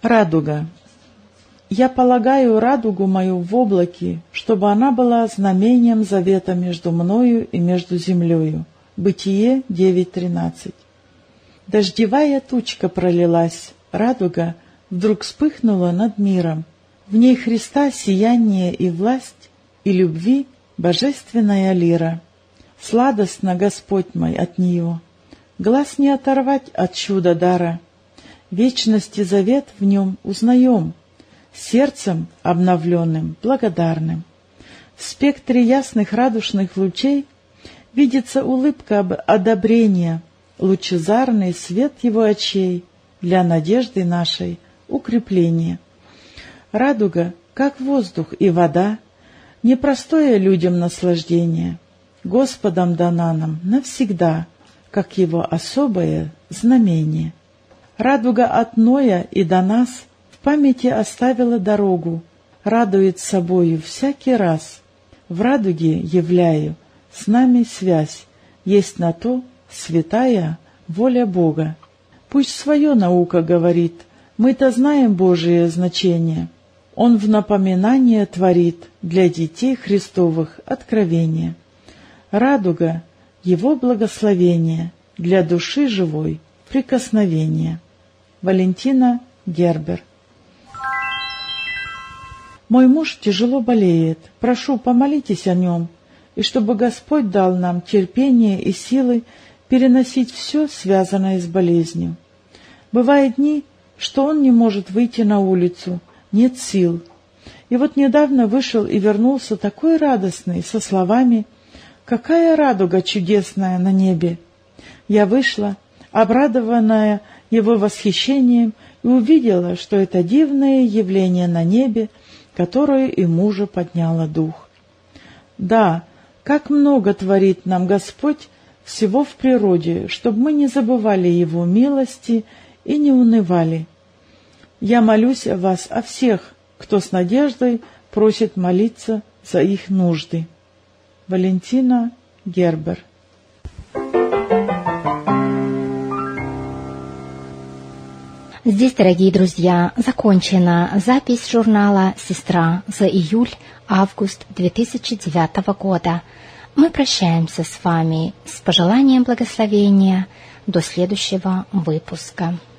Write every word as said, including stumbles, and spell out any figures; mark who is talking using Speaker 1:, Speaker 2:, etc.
Speaker 1: Радуга. Я полагаю радугу мою в облаке, чтобы она была знамением завета между мною и между землею. Бытие девять тринадцать. Дождевая тучка пролилась, радуга вдруг вспыхнула над миром. В ней Христа сияние и власть, и любви божественная лира. Сладостно, Господь мой, от нее, глаз не оторвать от чуда дара. Вечности завет в нем узнаем, сердцем обновленным, благодарным. В спектре ясных радужных лучей видится улыбка одобрения, лучезарный свет его очей для надежды нашей укрепление. Радуга, как воздух и вода, непростое людям наслаждение, Господом дана нам навсегда, как его особое знамение. Радуга от Ноя и до нас в памяти оставила дорогу, радует собою всякий раз. В радуге являю с нами связь, есть на то святая воля Бога. Пусть свое наука говорит, мы-то знаем Божие значение. Он в напоминание творит для детей Христовых откровения. Радуга — его благословение, для души живой прикосновение. Валентина Гербер. Мой муж тяжело болеет, прошу, помолитесь о нем, и чтобы Господь дал нам терпение и силы переносить все, связанное с болезнью. Бывают дни, что он не может выйти на улицу, нет сил. И вот недавно вышел и вернулся такой радостный, со словами «Какая радуга чудесная на небе!» Я вышла, обрадованная его восхищением, и увидела, что это дивное явление на небе, которое и мужа подняло дух. Да, как много творит нам Господь всего в природе, чтобы мы не забывали Его милости и не унывали. Я молюсь о вас, о всех, кто с надеждой просит молиться за их нужды. Валентина Гербер.
Speaker 2: Здесь, дорогие друзья, закончена запись журнала «Сестра» за июль-август две тысячи девятого года. Мы прощаемся с вами с пожеланием благословения до следующего выпуска.